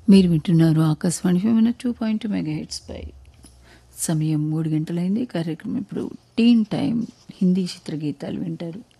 మీరు వింటున్నారు ఆకాశవాణి ఫెమిన 2.2 మెగాహెట్స్ పై. సమయం 3 గంటలైంది. కార్యక్రమం ఇప్పుడు టీన్ టైం హిందీ చిత్రగీతాలు వింటారు.